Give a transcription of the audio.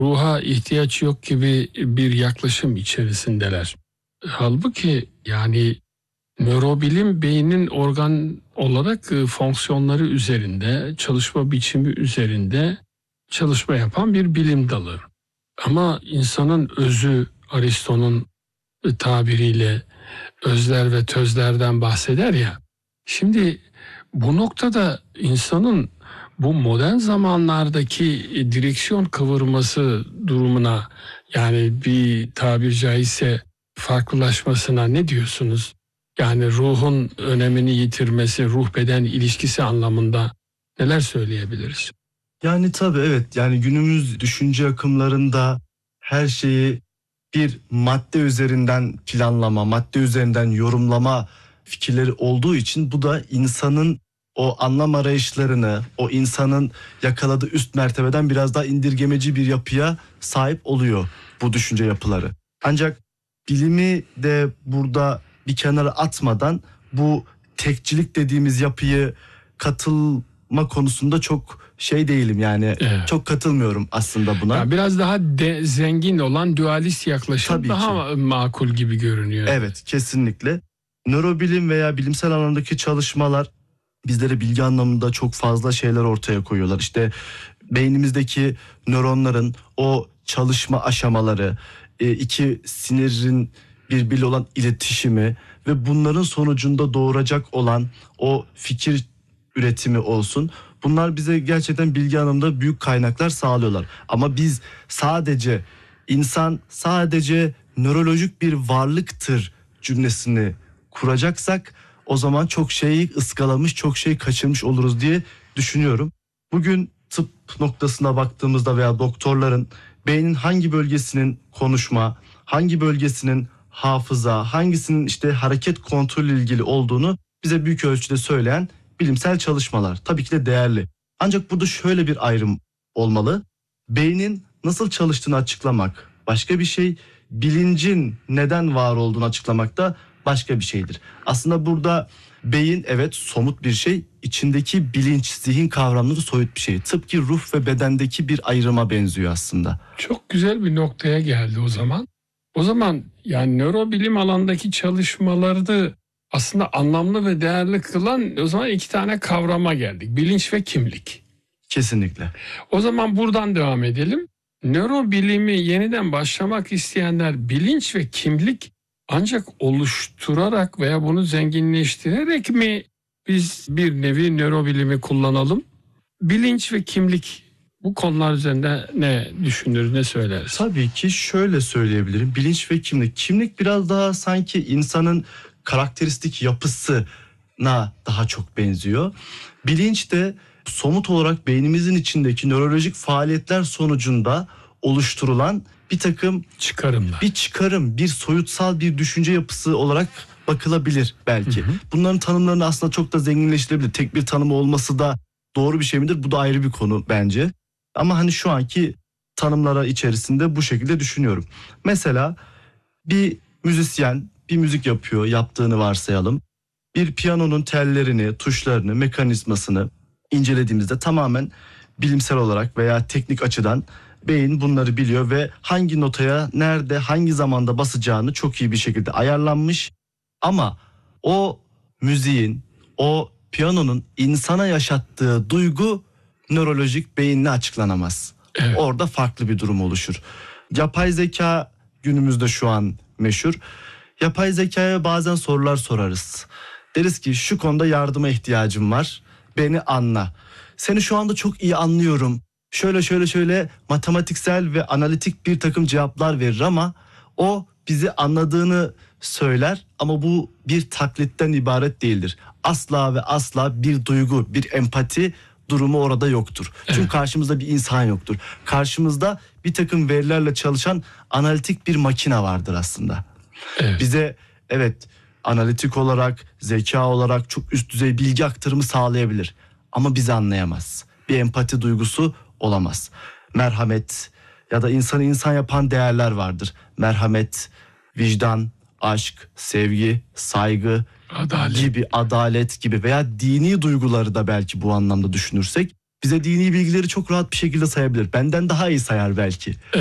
ruha ihtiyaç yok gibi bir yaklaşım içerisindeler. Halbuki yani nörobilim beynin organ olarak fonksiyonları üzerinde, çalışma biçimi üzerinde çalışma yapan bir bilim dalı. Ama insanın özü, Aristo'nun tabiriyle özler ve tözlerden bahseder ya. Şimdi bu noktada insanın bu modern zamanlardaki direksiyon kıvırması durumuna, yani bir tabir caizse farklılaşmasına ne diyorsunuz? Yani ruhun önemini yitirmesi, ruh beden ilişkisi anlamında neler söyleyebiliriz? Yani tabii evet, yani günümüz düşünce akımlarında her şeyi bir madde üzerinden planlama, madde üzerinden yorumlama fikirleri olduğu için bu da insanın o anlam arayışlarını, o insanın yakaladığı üst mertebeden biraz daha indirgemeci bir yapıya sahip oluyor bu düşünce yapıları. Ancak bilimi de burada bir kenara atmadan bu tekçilik dediğimiz yapıyı katılma konusunda çok değilim, yani Evet. çok katılmıyorum aslında buna. Ya biraz daha zengin olan dualist yaklaşım Tabii daha makul gibi görünüyor. Evet, kesinlikle. Nörobilim veya bilimsel alandaki çalışmalar bizlere bilgi anlamında çok fazla şeyler ortaya koyuyorlar. İşte beynimizdeki nöronların o çalışma aşamaları, iki sinirin birbiriyle olan iletişimi ve bunların sonucunda doğuracak olan o fikir üretimi olsun. Bunlar bize gerçekten bilgi anlamında büyük kaynaklar sağlıyorlar. Ama biz insan sadece nörolojik bir varlıktır cümlesini kuracaksak o zaman çok şeyi ıskalamış, çok şey kaçırmış oluruz diye düşünüyorum. Bugün tıp noktasına baktığımızda veya doktorların beynin hangi bölgesinin konuşma, hangi bölgesinin hafıza, hangisinin işte hareket kontrolü ilgili olduğunu bize büyük ölçüde söyleyen bilimsel çalışmalar. Tabii ki de değerli. Ancak burada şöyle bir ayrım olmalı. Beynin nasıl çalıştığını açıklamak başka bir şey, bilincin neden var olduğunu açıklamak da başka bir şeydir. Aslında burada beyin evet somut bir şey, içindeki bilinç, zihin kavramları soyut bir şey. Tıpkı ruh ve bedendeki bir ayrıma benziyor aslında. Çok güzel bir noktaya geldi o zaman. O zaman yani nörobilim alandaki çalışmaları aslında anlamlı ve değerli kılan o zaman iki tane kavrama geldik. Bilinç ve kimlik. Kesinlikle. O zaman buradan devam edelim. Nörobilimi yeniden başlamak isteyenler bilinç ve kimlik ancak oluşturarak veya bunu zenginleştirerek mi biz bir nevi nörobilimi kullanalım? Bilinç ve kimlik, bu konular üzerinde ne düşünür, ne söyleriz? Tabii ki şöyle söyleyebilirim. Bilinç ve kimlik. Kimlik biraz daha sanki insanın karakteristik yapısına daha çok benziyor. Bilinç de somut olarak beynimizin içindeki nörolojik faaliyetler sonucunda oluşturulan bir takım çıkarımlar. Bir çıkarım, bir soyutsal bir düşünce yapısı olarak bakılabilir belki. Bunların tanımlarını aslında çok da zenginleştirebilir. Tek bir tanımı olması da doğru bir şey midir? Bu da ayrı bir konu bence. Ama hani şu anki tanımlara içerisinde bu şekilde düşünüyorum. Mesela bir müzisyen bir müzik yapıyor, yaptığını varsayalım. Bir piyanonun tellerini, tuşlarını, mekanizmasını incelediğimizde tamamen bilimsel olarak veya teknik açıdan beyin bunları biliyor ve hangi notaya nerede hangi zamanda basacağını çok iyi bir şekilde ayarlanmış. Ama o müziğin, o piyanonun insana yaşattığı duygu nörolojik beyinle açıklanamaz. Evet. Orada farklı bir durum oluşur. Yapay zeka günümüzde şu an meşhur. Yapay zekaya bazen sorular sorarız. Deriz ki şu konuda yardıma ihtiyacım var. Beni anla. Seni şu anda çok iyi anlıyorum. Şöyle matematiksel ve analitik bir takım cevaplar verir ama o bizi anladığını söyler ama bu bir taklitten ibaret değildir. Asla ve asla bir duygu, bir empati durumu orada yoktur. Evet. Çünkü karşımızda bir insan yoktur. Karşımızda bir takım verilerle çalışan analitik bir makine vardır aslında. Evet. Bize evet analitik olarak, zeka olarak çok üst düzey bilgi aktarımı sağlayabilir. Ama bizi anlayamaz. Bir empati duygusu olamaz. Merhamet ya da insanı insan yapan değerler vardır. Merhamet, vicdan, aşk, sevgi, saygı Adalet gibi, adalet gibi veya dini duyguları da belki bu anlamda düşünürsek bize dini bilgileri çok rahat bir şekilde sayabilir. Benden daha iyi sayar belki.